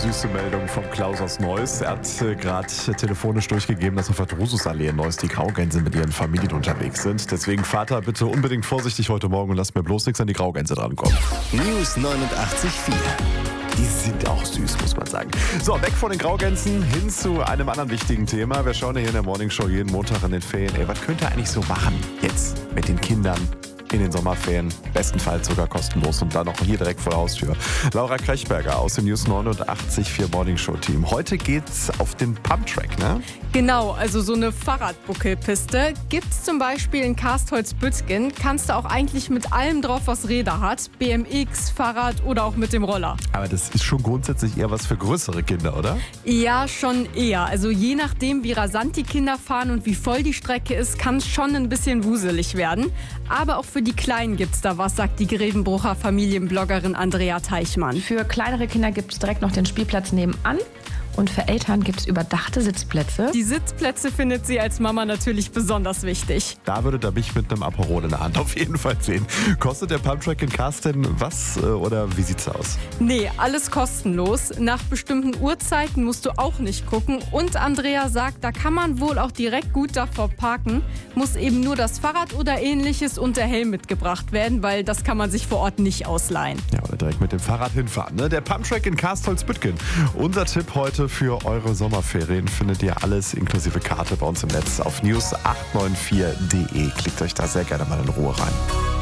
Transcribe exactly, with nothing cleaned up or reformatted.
süße Meldung vom Klaus aus Neuss. Er hat äh, gerade telefonisch durchgegeben, dass auf der Drususallee in Neuss die Graugänse mit ihren Familien unterwegs sind. Deswegen, Vater, bitte unbedingt vorsichtig heute Morgen und lasst mir bloß nichts an die Graugänse drankommen. News neunundachtzig Komma vier. Die sind auch süß, muss man sagen. So, weg von den Graugänsen hin zu einem anderen wichtigen Thema. Wir schauen ja hier in der Morningshow jeden Montag in den Ferien. Ey, was könnt ihr eigentlich so machen jetzt mit den Kindern in den Sommerferien? Bestenfalls sogar kostenlos und dann noch hier direkt vor der Haustür. Laura Krechberger aus dem News neunundachtzig Komma vier Morningshow-Team. Heute geht's auf den Pumptrack, ne? Genau, also so eine Fahrradbuckelpiste gibt's zum Beispiel in Karstholz-Büttgen. Kannst du auch eigentlich mit allem drauf, was Räder hat. B M X, Fahrrad oder auch mit dem Roller. Aber das ist schon grundsätzlich eher was für größere Kinder, oder? Ja, schon eher. Also je nachdem, wie rasant die Kinder fahren und wie voll die Strecke ist, kann es schon ein bisschen wuselig werden. Aber auch für die Kleinen gibt's da was, sagt die Grevenbrucher Familienbloggerin Andrea Teichmann. Für kleinere Kinder gibt es direkt noch den Spielplatz nebenan. Und für Eltern gibt es überdachte Sitzplätze. Die Sitzplätze findet sie als Mama natürlich besonders wichtig. Da würde da mich mit einem Aperol in der Hand auf jeden Fall sehen. Kostet der Pumptrack in Karsten was oder wie sieht's aus? Nee, alles kostenlos. Nach bestimmten Uhrzeiten musst du auch nicht gucken. Und Andrea sagt, da kann man wohl auch direkt gut davor parken. Muss eben nur das Fahrrad oder ähnliches und der Helm mitgebracht werden, weil das kann man sich vor Ort nicht ausleihen. Ja, oder direkt mit dem Fahrrad hinfahren. Ne? Der Pumptrack in Karstholz-Büttgen. Unser Tipp heute für eure Sommerferien findet ihr alles inklusive Karte bei uns im Netz auf news acht neun vier punkt de. Klickt euch da sehr gerne mal in Ruhe rein.